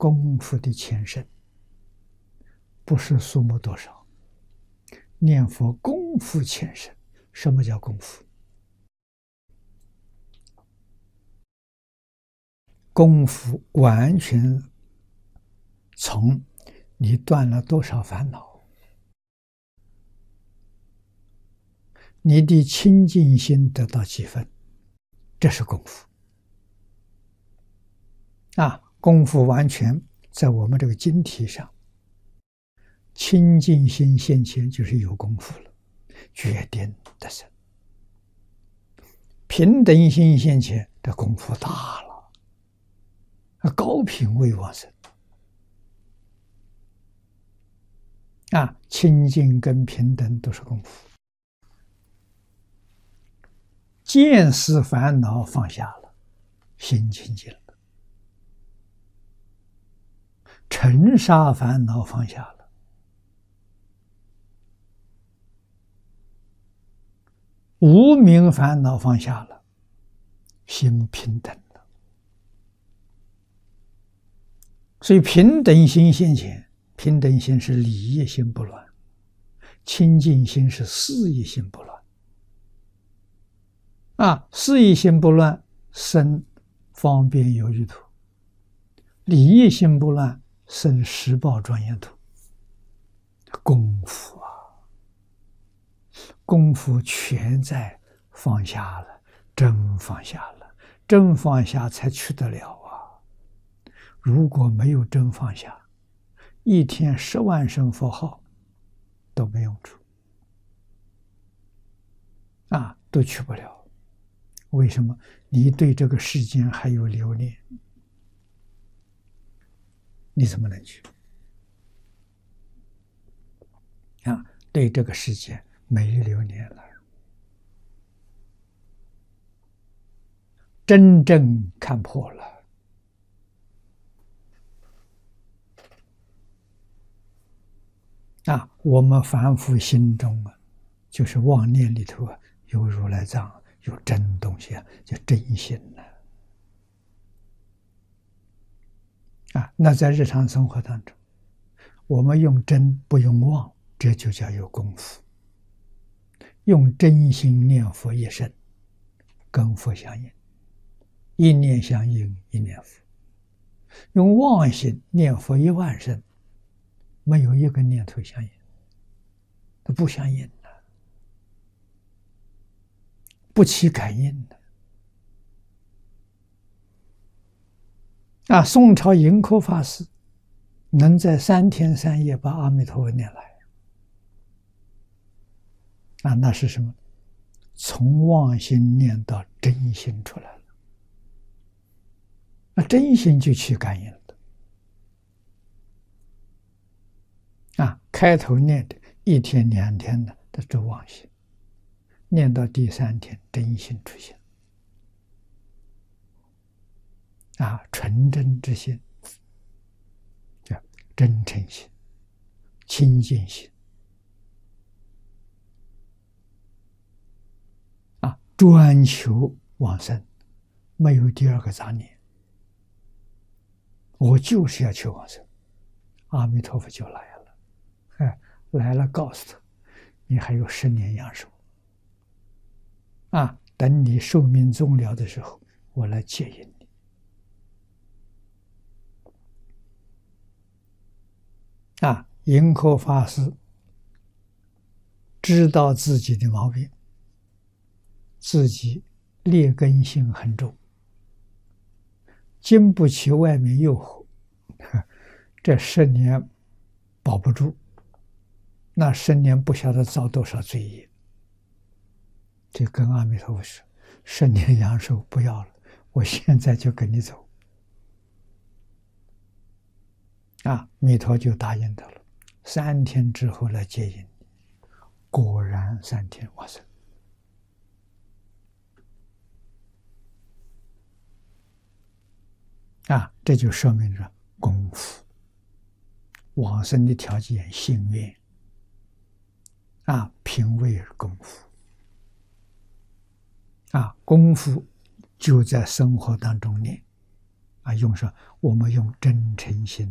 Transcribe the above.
功夫的前身，不是数目多少。念佛功夫前身，什么叫功夫？功夫完全从你断了多少烦恼，你的清净心得到几分，这是功夫。功夫完全在我们这个经题上，清净心现前就是有功夫了，决定得胜。平等心现前，这功夫大了，高品位往生。清净跟平等都是功夫。见思烦恼放下了，心清净了。尘沙烦恼放下了，无明烦恼放下了，心平等了。所以平等心现前，平等心是理业心不乱，清净心是事业心不乱。事业心不乱，生方便有余土；理业心不乱，生十报庄严土。功夫功夫全在放下了，真放下了，真放下才去得了啊！如果没有真放下，一天10万声佛号都没用处，都去不了。为什么？你对这个世间还有留恋，你怎么能去？对这个世界没留恋了，真正看破了。我们凡夫心中就是妄念里头有如来藏，有真东西叫真心那在日常生活当中，我们用真不用妄，这就叫有功夫。用真心念佛一生，跟佛相应，一念相应一念佛。用妄心念佛1万声，没有一个念头相应，它不相应的，不起感应的。宋朝盈科法师能在3天3夜把阿弥陀佛念来，那是什么？从妄心念到真心出来了，那真心就起感应了。开头念的1天2天的都是妄心，念到第3天真心出现。纯真之心，叫真诚心、清净心。专求往生，没有第2个杂念，我就是要求往生，阿弥陀佛就来了。来了告诉他，你还有10年阳寿，等你寿命终了的时候，我来接引你。盈科法师知道自己的毛病，自己劣根性很重，经不起外面诱惑，这10年保不住，那10年不晓得造多少罪业。就跟阿弥陀佛说：10年阳寿不要了，我现在就跟你走。弥陀就答应他了，3天之后来接引你。果然3天往生。这就说明了功夫。往生的条件，心愿品位是功夫功夫就在生活当中念， 啊，用上我们用真诚心